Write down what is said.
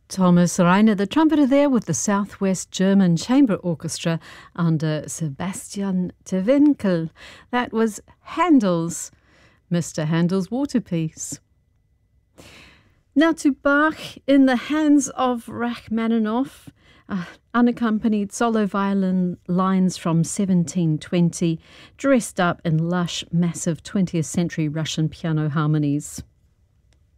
Thomas Reiner, the trumpeter there with the Southwest German Chamber Orchestra under Sebastian Tewinkel. That was Handel's, Mr. Handel's Waterpiece. Now to Bach in the hands of Rachmaninoff, unaccompanied solo violin lines from 1720, dressed up in lush, massive 20th century Russian piano harmonies.